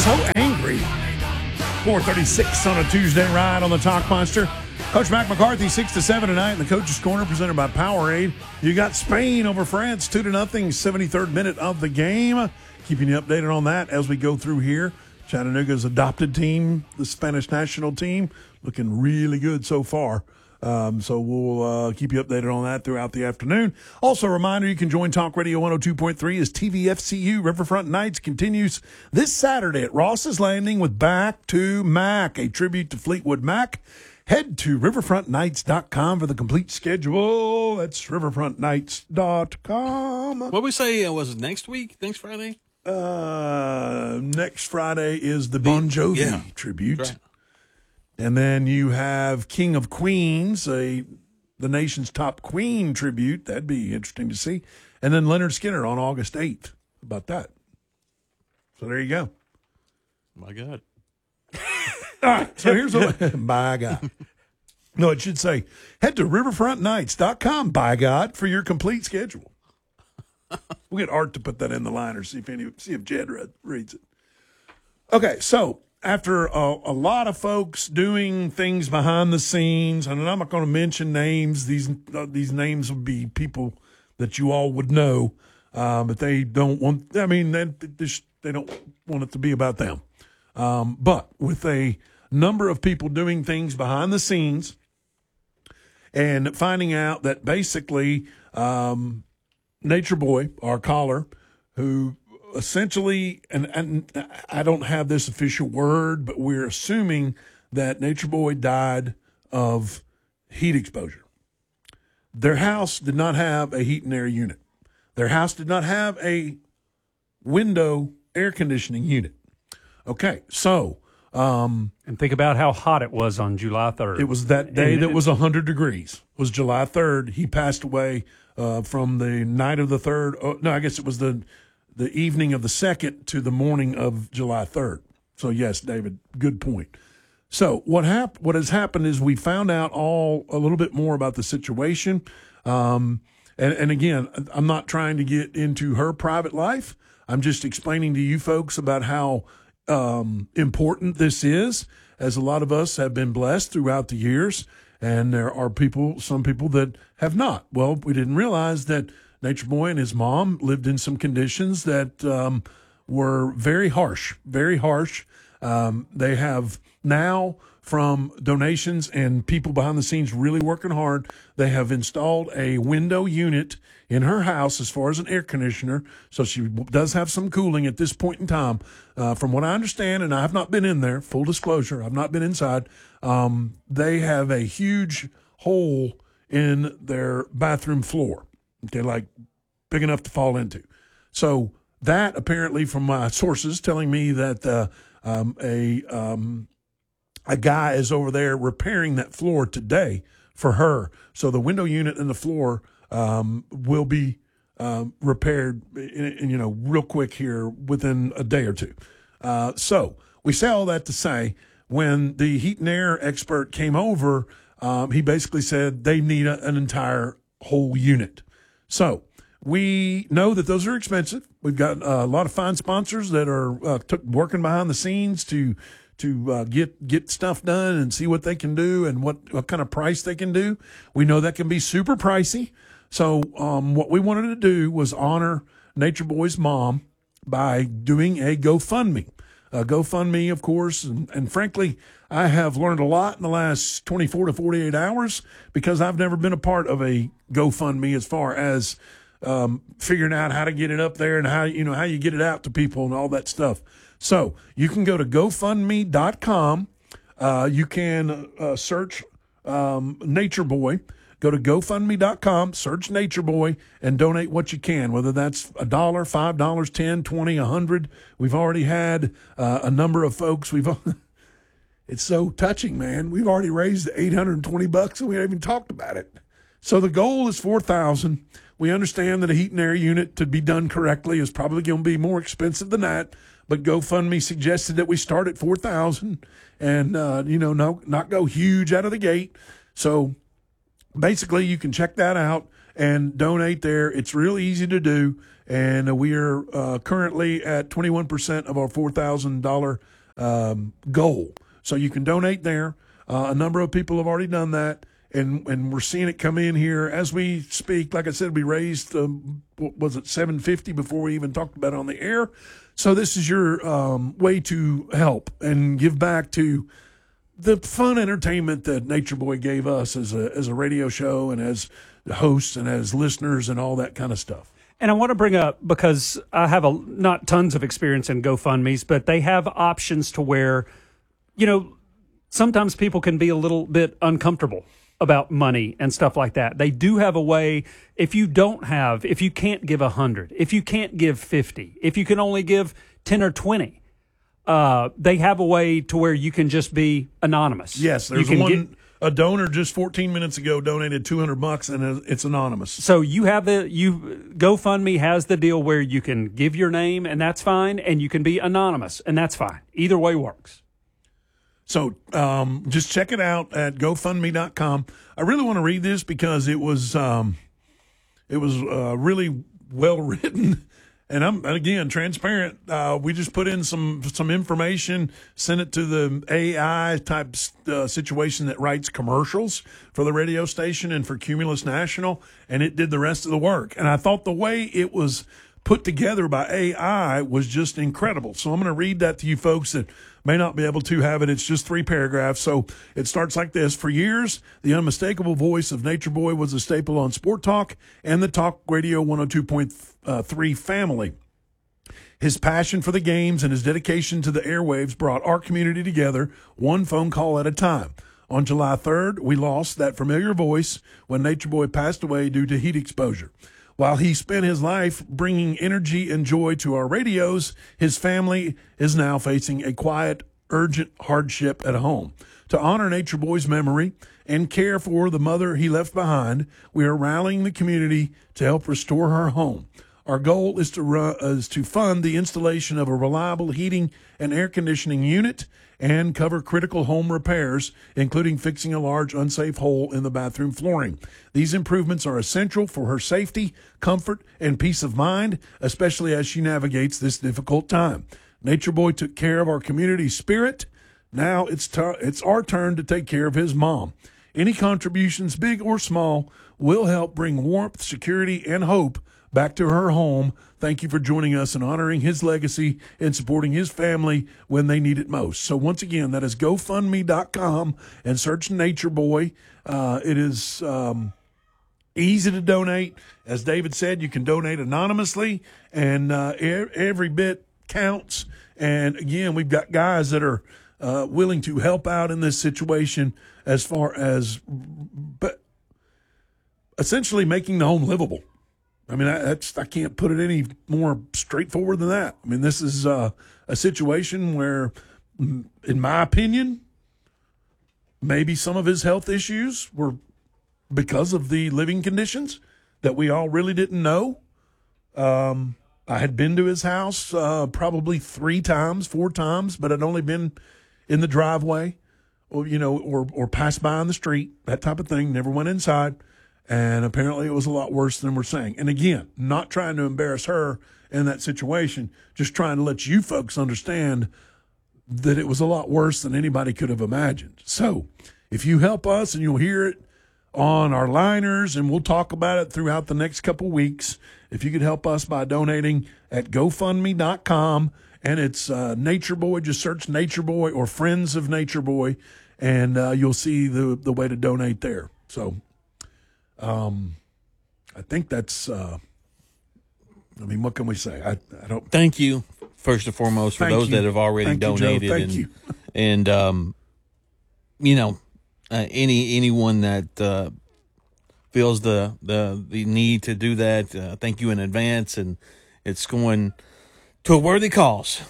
so angry. 4:36 on a Tuesday ride on the Talk Monster. Coach Mac McCarthy, 6 to 7 tonight in the Coach's Corner, presented by Powerade. You got Spain over France, 2-0, 73rd minute of the game. Keeping you updated on that as we go through here. Chattanooga's adopted team, the Spanish national team, looking really good so far. So we'll keep you updated on that throughout the afternoon. Also, a reminder, you can join Talk Radio 102.3 as TVFCU Riverfront Nights continues this Saturday at Ross's Landing with Back to Mac, a tribute to Fleetwood Mac. Head to riverfrontnights.com for the complete schedule. That's riverfrontnights.com. What we say, was it next week? Next Friday? Next Friday is the Bon Jovi tribute. Right. And then you have King of Queens, the nation's top queen tribute. That'd be interesting to see. And then Leonard Skinner on August 8th. How about that? So there you go. My God. All right, so here's what, by God. No, it should say, head to riverfrontnights.com, by God, for your complete schedule. We'll get Art to put that in the liner, see if Jed reads it. Okay, so after a lot of folks doing things behind the scenes, and I'm not going to mention names. These names would be people that you all would know, but they don't want. I mean, they don't want it to be about them. But with a number of people doing things behind the scenes, and finding out that basically Nature Boy, our caller, who essentially, and I don't have this official word, but we're assuming that Nature Boy died of heat exposure. Their house did not have a heat and air unit. Their house did not have a window air conditioning unit. Okay, so and think about how hot it was on July 3rd. It was that day that was 100 degrees. Was July 3rd. He passed away from the night of the 3rd. No, I guess it was the evening of the 2nd to the morning of July 3rd. So, yes, David, good point. So what has happened is we found out a little bit more about the situation. And again, I'm not trying to get into her private life. I'm just explaining to you folks about how important this is, as a lot of us have been blessed throughout the years, and there are some people that have not. Well, we didn't realize that Nature Boy and his mom lived in some conditions that were very harsh, very harsh. They have now, from donations and people behind the scenes really working hard, they have installed a window unit in her house as far as an air conditioner. So she does have some cooling at this point in time. From what I understand, and I have not been in there, full disclosure, I've not been inside, they have a huge hole in their bathroom floor, okay, like big enough to fall into. So that apparently, from my sources telling me that a guy is over there repairing that floor today for her. So the window unit and the floor will be repaired, real quick here within a day or two. So we say all that to say, when the heat and air expert came over, he basically said they need an entire whole unit. So we know that those are expensive. We've got a lot of fine sponsors that are working behind the scenes to get stuff done and see what they can do and what kind of price they can do. We know that can be super pricey. So what we wanted to do was honor Nature Boy's mom by doing a GoFundMe. GoFundMe, of course, and frankly, I have learned a lot in the last 24 to 48 hours because I've never been a part of a GoFundMe as far as figuring out how to get it up there and how you get it out to people and all that stuff. So you can go to GoFundMe.com. You can search Nature Boy. Go to GoFundMe.com, search Nature Boy, and donate what you can, whether that's $1, $5, $10, $20, $100. We've already had a number of folks. It's so touching, man. We've already raised $820, and we haven't even talked about it. So the goal is $4,000. We understand that a heat and air unit, to be done correctly, is probably going to be more expensive than that. But GoFundMe suggested that we start at $4,000 and not go huge out of the gate. So basically, you can check that out and donate there. It's real easy to do. and we are currently at 21% of our $4,000 goal. So you can donate there. A number of people have already done that, and we're seeing it come in here as we speak. Like I said, we raised, what was it, $750 before we even talked about it on the air. So this is your way to help and give back to the fun entertainment that Nature Boy gave us as a radio show and as hosts and as listeners and all that kind of stuff. And I want to bring up, because I have not tons of experience in GoFundMe's, but they have options to where, sometimes people can be a little bit uncomfortable about money and stuff like that. They do have a way, if you can't give 100, if you can't give 50, if you can only give 10 or 20, they have a way to where you can just be anonymous. Yes, there's a donor just 14 minutes ago donated $200 and it's anonymous. So GoFundMe has the deal where you can give your name and that's fine, and you can be anonymous and that's fine. Either way works. So just check it out at GoFundMe.com. I really want to read this because it was really well written, and I'm again transparent. We just put in some information, sent it to the AI type situation that writes commercials for the radio station and for Cumulus National, and it did the rest of the work. And I thought the way it was put together by AI was just incredible. So I'm going to read that to you folks that may not be able to have it. It's just 3 paragraphs. So it starts like this. For years, the unmistakable voice of Nature Boy was a staple on Sport Talk and the Talk Radio 102.3 family. His passion for the games and his dedication to the airwaves brought our community together, one phone call at a time. On July 3rd, we lost that familiar voice when Nature Boy passed away due to heat exposure. While he spent his life bringing energy and joy to our radios, his family is now facing a quiet, urgent hardship at home. To honor Nature Boy's memory and care for the mother he left behind, we are rallying the community to help restore her home. Our goal is to fund the installation of a reliable heating and air conditioning unit and cover critical home repairs, including fixing a large unsafe hole in the bathroom flooring. These improvements are essential for her safety, comfort, and peace of mind, especially as she navigates this difficult time. Nature Boy took care of our community's spirit. Now it's our turn to take care of his mom. Any contributions, big or small, will help bring warmth, security, and hope back to her home. Thank you for joining us and honoring his legacy and supporting his family when they need it most. So once again, that is GoFundMe.com and search Nature Boy. It is easy to donate. As David said, you can donate anonymously, and every bit counts. And again, we've got guys that are willing to help out in this situation as far as essentially making the home livable. I mean, I can't put it any more straightforward than that. I mean, this is a situation where, in my opinion, maybe some of his health issues were because of the living conditions that we all really didn't know. I had been to his house probably 4 times, but I'd only been in the driveway or passed by on the street, that type of thing, never went inside. And apparently it was a lot worse than we're saying. And again, not trying to embarrass her in that situation, just trying to let you folks understand that it was a lot worse than anybody could have imagined. So if you help us, and you'll hear it on our liners, and we'll talk about it throughout the next couple weeks, if you could help us by donating at GoFundMe.com, and it's Nature Boy, just search Nature Boy or Friends of Nature Boy, and you'll see the way to donate there. So I think that's, what can we say? I don't. Thank you, first and foremost, for those that have already donated. Thank you. And, anyone that feels the need to do that, thank you in advance. And it's going to a worthy cause.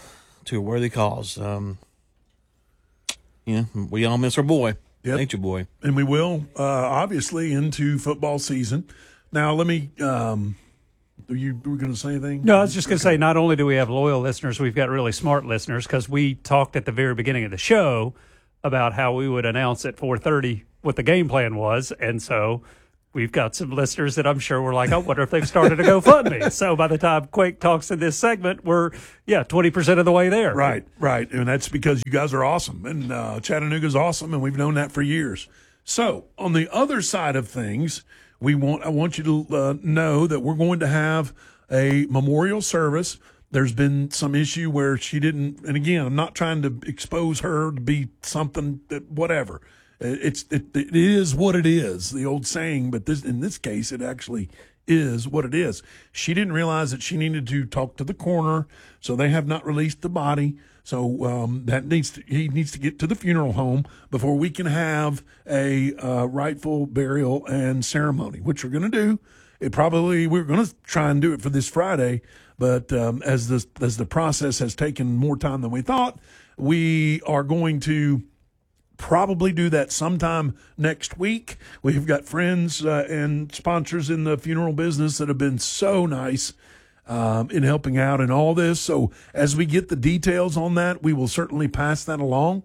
We all miss our boy. Yep. Nature Boy. And we will, obviously, into football season. Now, let me you were going to say anything? No, I was just going to say, not only do we have loyal listeners, we've got really smart listeners, because we talked at the very beginning of the show about how we would announce at 4:30 what the game plan was. And so we've got some listeners that I'm sure were like, I wonder if they've started a GoFundMe. So by the time Quake talks in this segment, we're 20% of the way there. Right. And that's because you guys are awesome. And Chattanooga's awesome, and we've known that for years. So on the other side of things, I want you to know that we're going to have a memorial service. There's been some issue where she didn't, and again, I'm not trying to expose her to be something that whatever. It is what it is, the old saying, but in this case, it actually is what it is. She didn't realize that she needed to talk to the coroner, so they have not released the body. So he needs to get to the funeral home before we can have a rightful burial and ceremony, which we're going to do. We're going to try and do it for this Friday, but as the process has taken more time than we thought, we are going to probably do that sometime next week. We've got friends and sponsors in the funeral business that have been so nice in helping out in all this. So as we get the details on that, we will certainly pass that along.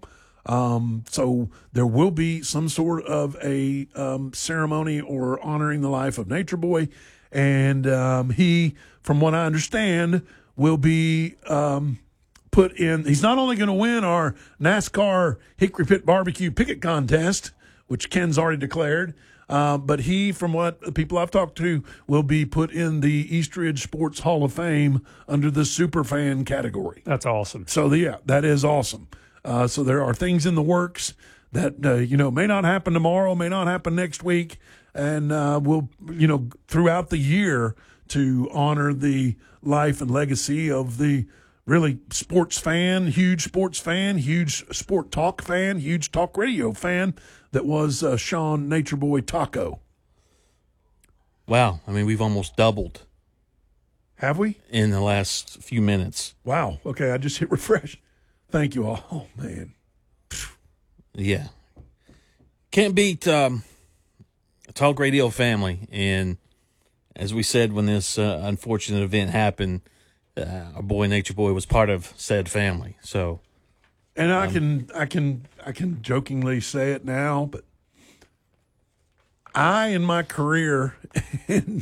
So there will be some sort of a ceremony or honoring the life of Nature Boy. And he, from what I understand, will be put in. He's not only going to win our NASCAR Hickory Pit Barbecue Picket Contest, which Ken's already declared, but he, from what the people I've talked to, will be put in the Eastridge Sports Hall of Fame under the Superfan category. That's awesome. So, that is awesome. So there are things in the works that, may not happen tomorrow, may not happen next week, and we'll, throughout the year to honor the life and legacy of the really sports fan, huge sport talk fan, huge talk radio fan that was Sean Nature Boy Taco. Wow. I mean, we've almost doubled. Have we? In the last few minutes. Wow. Okay, I just hit refresh. Thank you all. Oh, man. Yeah. Can't beat Talk Radio family. And as we said, when this unfortunate event happened, our boy Nature Boy was part of said family. So, and I can jokingly say it now, but I, in my career, in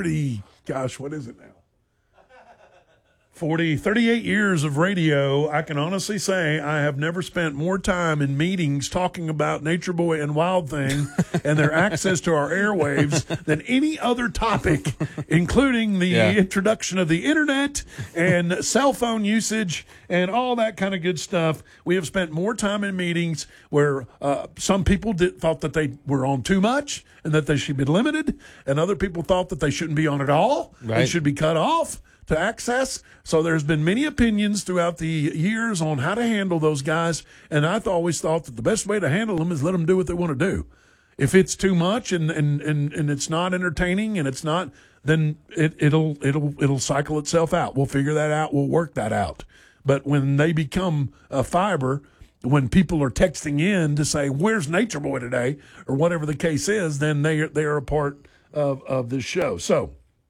38 years of radio, I can honestly say I have never spent more time in meetings talking about Nature Boy and Wild Thing and their access to our airwaves than any other topic, including the introduction of the internet and cell phone usage and all that kind of good stuff. We have spent more time in meetings where some people thought that they were on too much and that they should be limited, and other people thought that they shouldn't be on at all and should be cut off to access. So there's been many opinions throughout the years on how to handle those guys, and I've always thought that the best way to handle them is let them do what they want to do. If it's too much and it's not entertaining and it's not, then it'll cycle itself out. We'll figure that out. We'll work that out. But when they become a fiber, when people are texting in to say, "Where's Nature Boy today?" or whatever the case is, then they are a part of this show. So,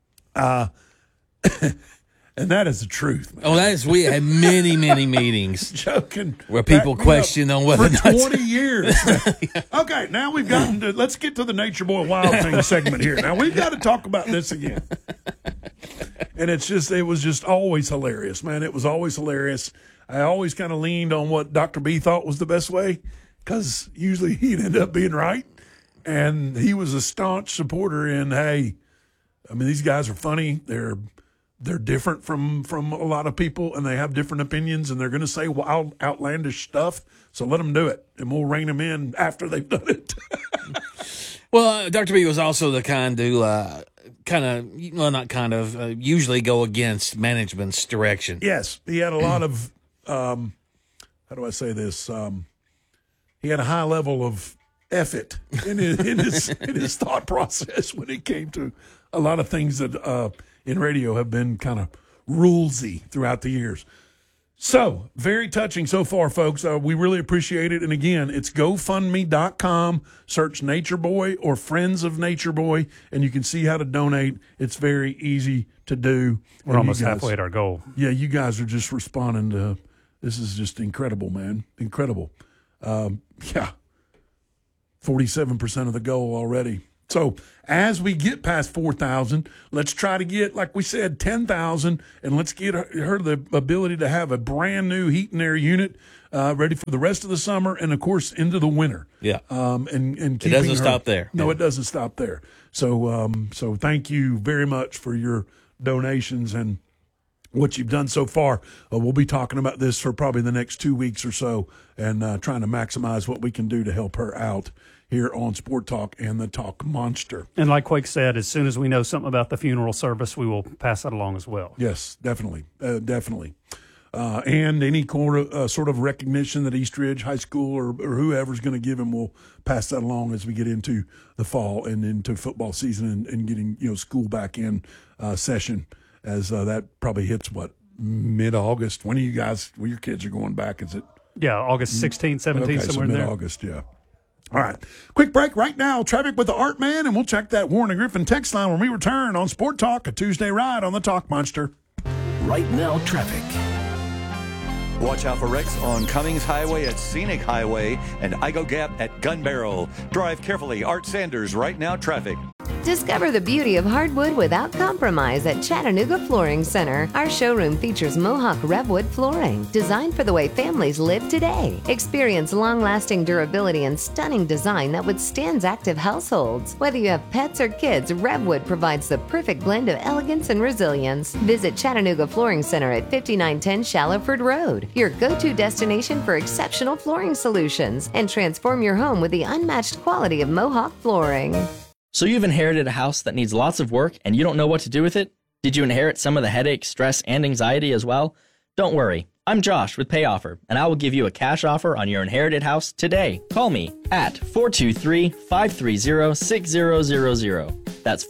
and that is the truth, man. Oh, we had many meetings joking where people question on whether for 20 years. Okay, now we've gotten to, let's get to the Nature Boy Wild Thing segment here. Now we've got to talk about this again. And it was just always hilarious, man. It was always hilarious. I always kind of leaned on what Dr. B thought was the best way, because usually he'd end up being right. And he was a staunch supporter in, hey, I mean, these guys are funny. They're different from a lot of people, and they have different opinions, and they're going to say wild, outlandish stuff. So let them do it, and we'll rein them in after they've done it. Well, Dr. B was also the kind to usually go against management's direction. Yes, he had a lot of, how do I say this? He had a high level of effort in his thought process when it came to a lot of things that in radio have been kind of rulesy throughout the years. So, very touching so far, folks. We really appreciate it. And again, it's GoFundMe.com. Search Nature Boy or Friends of Nature Boy, and you can see how to donate. It's very easy to do. We're almost halfway at our goal. Yeah, you guys are just responding to this. Is just incredible, man. Incredible. 47% of the goal already. So as we get past 4,000, let's try to get, like we said, 10,000, and let's get her the ability to have a brand new heat and air unit ready for the rest of the summer and, of course, into the winter. Yeah. And it doesn't stop there. No, it doesn't stop there. So so thank you very much for your donations and what you've done so far. We'll be talking about this for probably the next 2 weeks or so and trying to maximize what we can do to help her out here on Sport Talk and the Talk Monster. And like Quake said, as soon as we know something about the funeral service, we will pass that along as well. Yes, definitely. Definitely. And any sort of recognition that Eastridge High School or whoever's going to give him, we'll pass that along as we get into the fall and into football season and getting school back in session, as that probably hits mid-August. When your kids are going back? Is it? Yeah, August 16th, 17th, okay, somewhere so in there. Mid-August, yeah. All right. Quick break right now. Traffic with the Art Man, and we'll check that Warren and Griffin text line when we return on Sport Talk, a Tuesday ride on the Talk Monster. Right now, traffic. Watch out for wrecks on Cummings Highway at Scenic Highway and Igo Gap at Gun Barrel. Drive carefully. Art Sanders, Right Now Traffic. Discover the beauty of hardwood without compromise at Chattanooga Flooring Center. Our showroom features Mohawk Revwood flooring, designed for the way families live today. Experience long-lasting durability and stunning design that withstands active households. Whether you have pets or kids, Revwood provides the perfect blend of elegance and resilience. Visit Chattanooga Flooring Center at 5910 Shallowford Road, your go-to destination for exceptional flooring solutions, and transform your home with the unmatched quality of Mohawk flooring. So you've inherited a house that needs lots of work and you don't know what to do with it? Did you inherit some of the headache, stress, and anxiety as well? Don't worry. I'm Josh with PayOffer, and I will give you a cash offer on your inherited house today. Call me at 423-530-6000. That's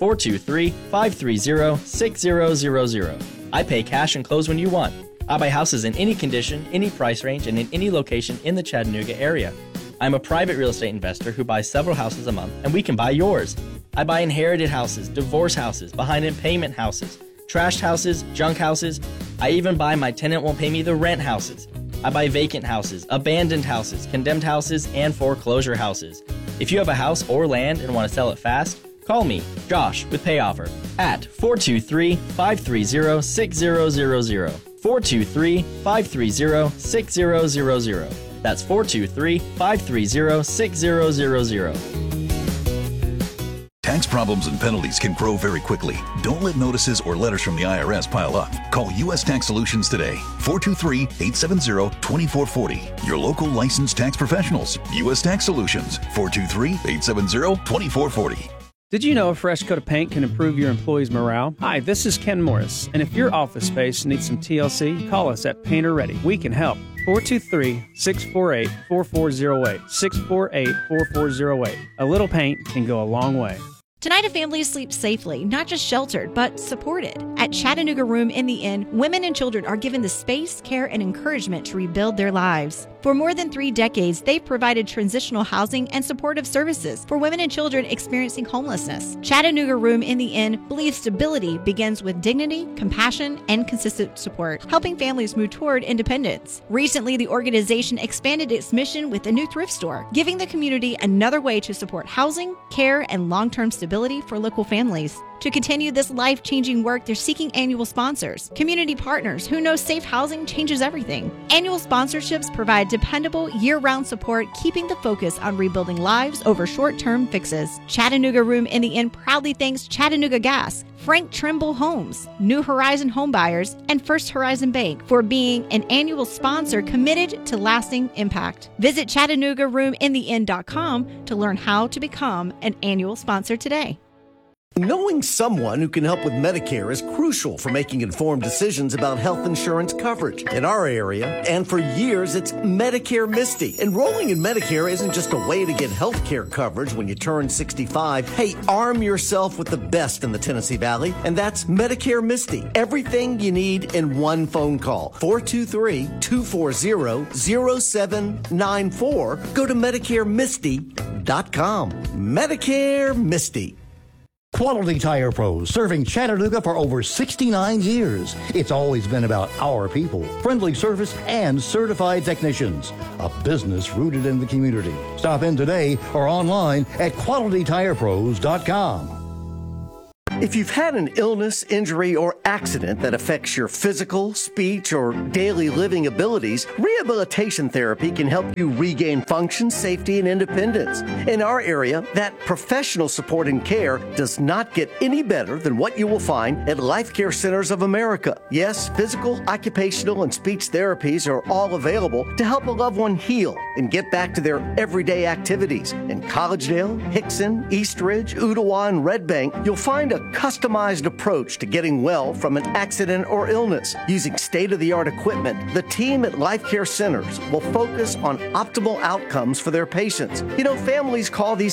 423-530-6000. I pay cash and close when you want. I buy houses in any condition, any price range, and in any location in the Chattanooga area. I'm a private real estate investor who buys several houses a month, and we can buy yours. I buy inherited houses, divorce houses, behind-in-payment houses, trashed houses, junk houses. I even buy my tenant won't pay me the rent houses. I buy vacant houses, abandoned houses, condemned houses, and foreclosure houses. If you have a house or land and want to sell it fast, call me, Josh, with PayOffer at 423-530-6000. 423-530-6000. That's 423-530-6000. Tax problems and penalties can grow very quickly. Don't let notices or letters from the IRS pile up. Call U.S. Tax Solutions today. 423-870-2440. Your local licensed tax professionals. U.S. Tax Solutions. 423-870-2440. Did you know a fresh coat of paint can improve your employees' morale? Hi, this is Ken Morris, and if your office space needs some TLC, call us at Painter Ready. We can help. 423-648-4408. 648-4408. A little paint can go a long way. Tonight, a family sleeps safely, not just sheltered, but supported. At Chattanooga Room in the Inn, women and children are given the space, care, and encouragement to rebuild their lives. For more than 3 decades, they've provided transitional housing and supportive services for women and children experiencing homelessness. Chattanooga Room in the Inn believes stability begins with dignity, compassion, and consistent support, helping families move toward independence. Recently, the organization expanded its mission with a new thrift store, giving the community another way to support housing, care, and long-term stability for local families. To continue this life-changing work, they're seeking annual sponsors, community partners who know safe housing changes everything. Annual sponsorships provide dependable, year-round support, keeping the focus on rebuilding lives over short-term fixes. Chattanooga Room in the Inn proudly thanks Chattanooga Gas, Frank Trimble Homes, New Horizon Homebuyers, and First Horizon Bank for being an annual sponsor committed to lasting impact. Visit ChattanoogaRoomInTheInn.com to learn how to become an annual sponsor today. Knowing someone who can help with Medicare is crucial for making informed decisions about health insurance coverage. In our area, and for years, it's Medicare Misty. Enrolling in Medicare isn't just a way to get health care coverage when you turn 65. Hey, arm yourself with the best in the Tennessee Valley, and that's Medicare Misty. Everything you need in one phone call. 423-240-0794. Go to MedicareMisty.com. Medicare Misty. Quality Tire Pros, serving Chattanooga for over 69 years. It's always been about our people, friendly service, and certified technicians. A business rooted in the community. Stop in today or online at QualityTirePros.com. If you've had an illness, injury, or accident that affects your physical, speech, or daily living abilities, rehabilitation therapy can help you regain function, safety, and independence. In our area, that professional support and care does not get any better than what you will find at Life Care Centers of America. Yes, physical, occupational, and speech therapies are all available to help a loved one heal and get back to their everyday activities. In Collegedale, Hickson, Eastridge, Ottawa, and Red Bank, you'll find a customized approach to getting well from an accident or illness. Using state-of-the-art equipment, the team at Life Care Centers will focus on optimal outcomes for their patients. You know, families call these